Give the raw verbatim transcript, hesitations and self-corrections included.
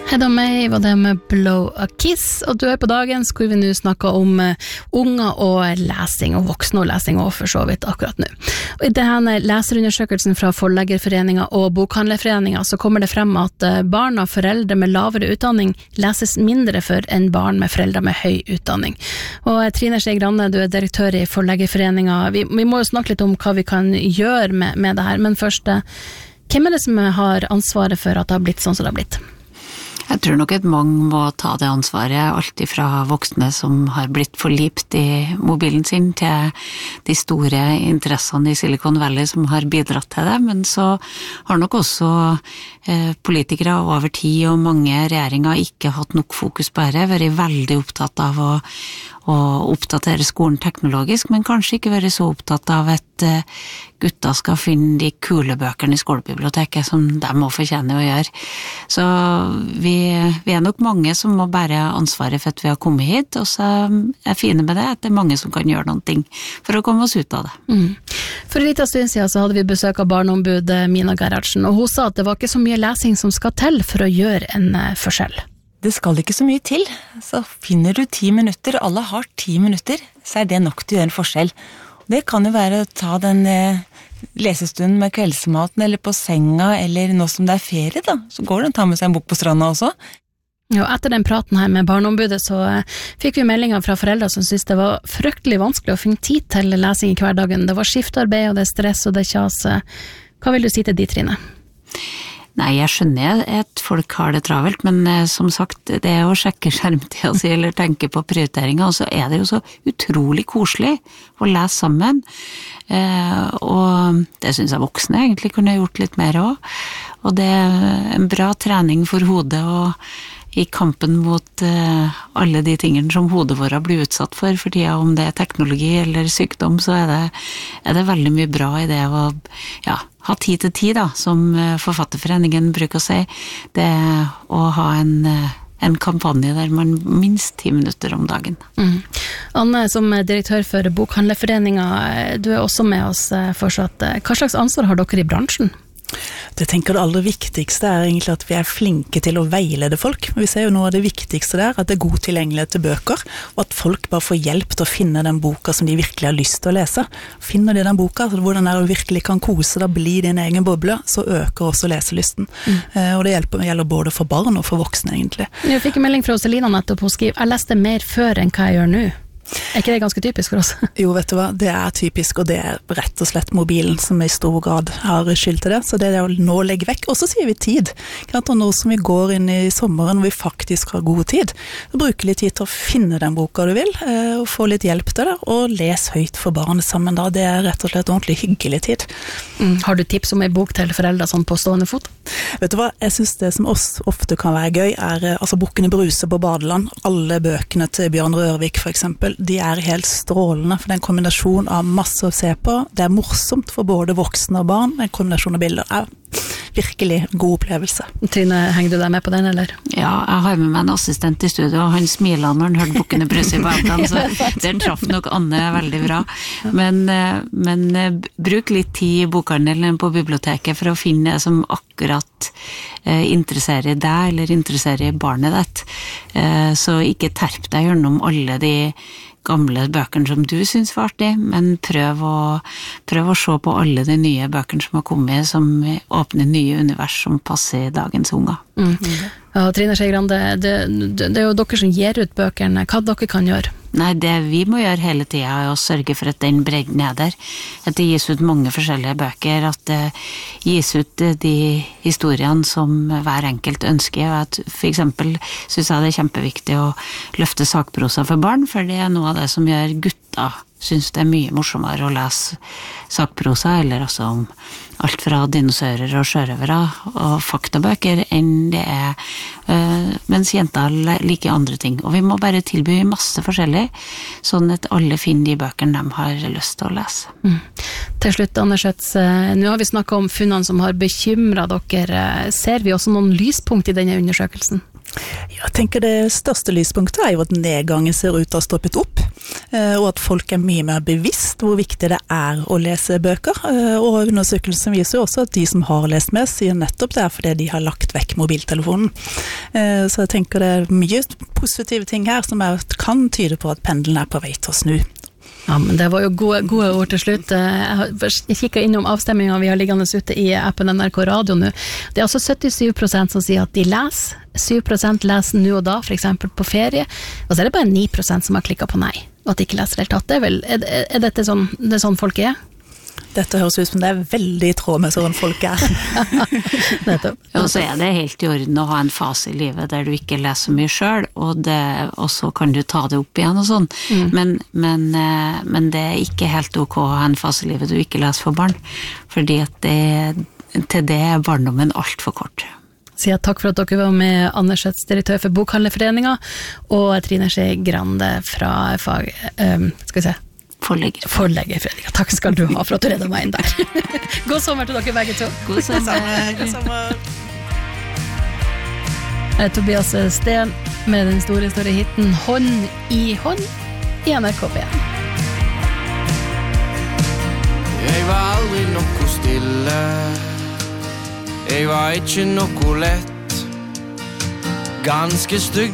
Hei da meg, var det med Blow a Kiss, og du er på dagen, skulle vi nå snakke om uh, unger og lesing, og voksne og lesing, og for så vidt akkurat nå. Og i denne leserundersøkelsen fra Forleggerforeningen og Bokhandlerforeningen, så kommer det frem at uh, barn av foreldre med lavere utdanning leses mindre for enn barn med foreldre med høy utdanning. Og uh, Trine Skei Grande, du er direktør i Forleggerforeningen. Vi, vi må jo snakke litt om hva vi kan gjøre med, med det her, men først, uh, hvem er det som har ansvaret for at det har blitt sånn som det har blitt? Jeg tror nok at mange må ta det ansvaret, alt fra voksne som har blitt forlipt i mobilen sin, til de store interessene i Silicon Valley som har bidratt til det, men så har nok også eh, politikere over tid og mange regjeringer ikke hatt nok fokus på det, vært veldig opptatt av å, å oppdatere skolen teknologisk, men kanskje ikke vært så opptatt av at eh, gutta skal finne de kule bøkene i skolebiblioteket som de må fortjene å gjøre. Så vi, vi er nok mange som må bære ansvaret for at vi har kommet hit, og så er fine med det at det er mange som kan gjøre noen ting for å komme oss ut av det. Mm. For en liten stund siden så hadde vi besøk av barneombud Mina Gerhardsen, og hun sa at det var ikke så mye lesing som skal til for å gjøre en forskjell. Det skal ikke så mye til, så finner du ti minutter, alle har ti minutter, så er det nok til å gjøre en forskjell. Det kan jo være å ta den eh, lesestunden med kveldsmaten, eller på senga, eller nå som det er ferie da, så går det å ta med seg en bok på stranda også. Ja, etter den praten her med barneombudet så eh, fikk vi meldinger fra foreldre som syntes det var fryktelig vanskelig å finne tid til lesing i hverdagen. Det var skiftarbeid, og det er stress, og det er kjas. Hva vil du si til de, Trine? Nei, jeg skjønner at folk har det travelt, men eh, som sagt, det er å sjekke skjermtida si eller tenke på prioriteringer, og så er det jo så utrolig koselig å lese sammen. Eh, og det synes jeg voksne egentlig kunne gjort litt mer også. Og det er en bra trening for hodet, og i kampen mot uh, alle de tingene som hodet vårt blir utsatt for, for tida, om det er teknologi eller sykdom, så er det, er det veldig mye bra i det å ja, ha tid til tid, da, som Forfatterforeningen bruker å si. Det å ha en, en kampanje der man minst ti minutter om dagen. Mm. Anne, som direktør for Bokhandlerforeningen, du er også med oss fortsatt. Hva slags ansvar har dere i bransjen? Det tenker det aller viktigste er egentlig at vi er flinke til å veilede folk. Vi ser jo noe av det viktigste der, at det er god tilgjengelighet til bøker, og at folk bare får hjelp til å finne den boka som de virkelig har lyst til å lese. Finner de den boka, så hvordan er det virkelig kan kose, da blir din egen boble, så øker også leselysten. Mm. Eh, og det hjelper, gjelder både for barn og for voksne egentlig. Jeg fikk en melding fra Selina nettopp, hun skriver, jeg leste mer før enn hva jeg gjør nå. Er ikke det ganske typisk for oss? Jo, vet du hva, det er typisk, og det er rett og slett mobilen som i stor grad har skyld til det, så det er å nå legge vekk. Og så sier vi tid. Og nå som vi går inn i sommeren, og vi faktisk har god tid, så bruker litt tid til å finne den boka du vil, og få litt hjelp til det, og les høyt for barnet sammen da. Det er rett og slett ordentlig hyggelig tid. Mm. Har du tips om en bok til foreldre sånn på stående fot? Vet du hva, jeg synes det som også ofte kan være gøy er, altså Bukkene Bruse på badeland, alle bøkene til Bjørn Rørvik for eksempel, de er helt strålende, for det er en kombinasjon av masse å se på, det er morsomt for både voksne og barn, en kombinasjon av bilder er virkelig god opplevelse. Trine, henger du deg med på den, eller? Ja, jeg har med meg en assistent i studio, og han smiler når han hørte Bukkene Bruse i badeland, så den traff nok Anne veldig bra. Men, men bruk litt tid i bokhandelen på biblioteket for å finne det som akkurat eh, interesserer deg, eller interesserer barnet ditt. Eh, så ikke terp deg gjennom alle de gamle bøkene som du synes var artig, men prøv å, prøv å se på alle de nye bøkene som har kommet, som åpner nye univers som passer dagens unger. Mm. Ja, Trine Skei Grande, det, det, det er jo dere som gir ut bøkene. Hva dere kan gjøre? Nei, det vi må gjøre hele tiden er å sørge for at den bredden er der. At det gis ut mange forskjellige bøker, at det gis ut de historiene som hver enkelt ønsker. At for eksempel synes jeg det er kjempeviktig å løfte sakprosa for barn, for det er noe av det som gjør gutta synes det er mye morsommere å lese sakprosa, eller altså om alt fra dinosaurer og sjørøvere og faktabøker enn det er, øh, mens jenter liker andre ting. Og vi må bare tilby masse forskjellig, sånn at alle finner de bøkene de har lyst til å lese. Mm. Til slutt, Anne Schøtz, nå har vi snakket om funnene som har bekymret dere. Ser vi også noen lyspunkt i denne undersøkelsen? Jeg tenker det største lyspunktet er jo at nedgangen ser ut til å ha stoppet opp, og at folk er mye mer bevisst hvor viktig det er å lese bøker. Og undersøkelsen viser jo også at de som har lest mest sier nettopp det er fordi de har lagt vekk mobiltelefonen. Så jeg tenker det er mye positive ting her som er, kan tyde på at pendelen er på vei til å snu. Ja, men det var jo gode, gode ord til slutt. Jeg har kikket innom avstemmingen vi har liggende ute i appen N R K Radio nå. Det er altså syttisju prosent som sier at de leser, syv prosent leser nå og da, for eksempel på ferie, og så er det bare ni prosent som har klikket på nei, og at de ikke leser helt tatt. Det er vel, er, er dette sånn, det er sånn folk er? Dette høres ut som det er veldig i tråd med sånn folk er. Og så er det helt i orden å ha en fase i livet der du ikke leser mye selv, og, det, og så kan du ta det opp igjen og sånn. Mm. Men, men, men det er ikke helt ok å ha en fase i livet du ikke leser for barn, fordi at det, til det er barndommen alt for kort. Sier takk for at dere var med, Anne Schøtz, direktør for Bokhandlerforeningen, og Trine Skei Grande fra fag, um, skal vi se, Forlegger. Forleggerforeningen. Takk skal du ha for at du redde meg inn der. God sommer til dere begge to. God sommer. God sommer. Jeg er Tobias Steen med den store, store hitten Hånd i hånd i N R K P en. Jeg var aldri noe stille, jeg var ikke noe lett, ganske stygg